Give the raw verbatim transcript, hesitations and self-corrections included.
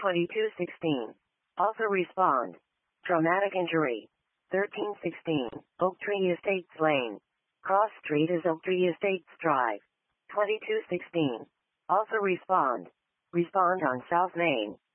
twenty-two sixteen. Also respond. Traumatic injury. thirteen sixteen. Oak Tree Estates Lane. Cross Street is Oak Tree Estates Drive. twenty-two sixteen. Also respond. Respond on South Main.